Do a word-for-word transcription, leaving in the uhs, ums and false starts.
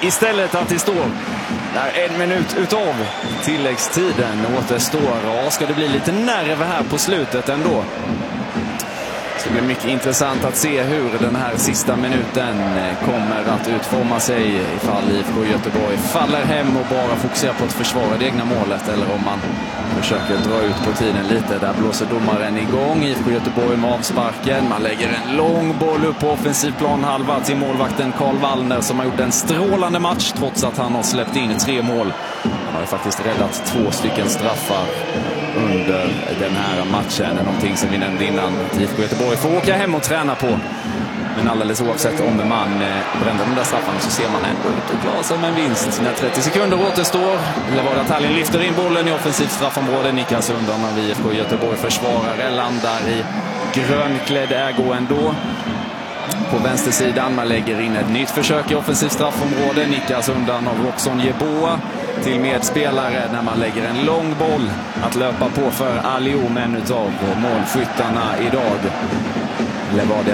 istället att det står där en minut utav tilläggstiden återstår. Och ska det bli lite nerv här på slutet ändå. Det blir mycket intressant att se hur den här sista minuten kommer att utforma sig, ifall I F K Göteborg faller hem och bara fokuserar på att försvara det egna målet, eller om man försöker dra ut på tiden lite. Där blåser domaren igång. I F K Göteborg med avsparken. Man lägger en lång boll upp på offensiv planhalva till målvakten Karl Wallner, som har gjort en strålande match trots att han har släppt in tre mål. Han har ju faktiskt räddat två stycken straffar under den här matchen. Någonting som vi nämnde innan, att I F K Göteborg får åka hem och träna på. Men alldeles oavsett om man brände de där straffarna, så ser man ändå ut och klara sig med en vinst. När trettio sekunder återstår, Levadia Tallinn lyfter in bollen i offensivt straffområde. Nickas undan när I F K Göteborg försvarare landar i grönklädd ägo ändå. På vänstersidan, man lägger in ett nytt försök i offensivt straffområde. Nickas undan av Roxon Jeboa till medspelare när man lägger en lång boll att löpa på för Ali Omen utav målskyttarna idag. Levadia